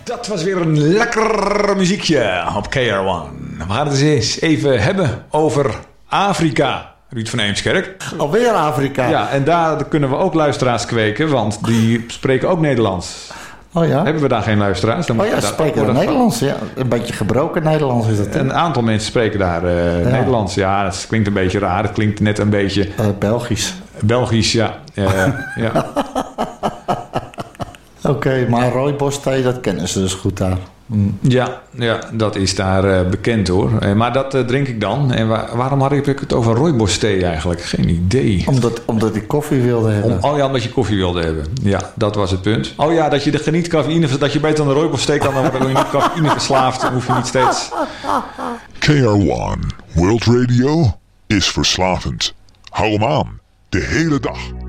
Dat was weer een lekker muziekje op KR1. We gaan het eens even hebben over Afrika. Ruud van Eemskerk. Alweer Afrika. Ja, en daar kunnen we ook luisteraars kweken, want die spreken ook Nederlands. Oh ja? Hebben we daar geen luisteraars? Dan ze spreken Nederlands. Ja. Een beetje gebroken Nederlands is het. Een aantal mensen spreken daar Nederlands. Ja, dat klinkt een beetje raar. Het klinkt net een beetje... Belgisch. Belgisch, ja. Ja. Oké, maar rooibosthee, dat kennen ze dus goed daar. Ja, dat is daar bekend hoor. Maar dat drink ik dan. En waarom had ik het over rooibos-thee eigenlijk? Geen idee. Omdat ik koffie wilde hebben. Omdat je koffie wilde hebben. Ja, dat was het punt. Oh ja, dat je de cafeïne, dat je beter dan de rooibos-thee kan, dan word je niet cafeïne verslaafd. Dan hoef je niet steeds... KR1 World Radio is verslavend. Hou hem aan, de hele dag.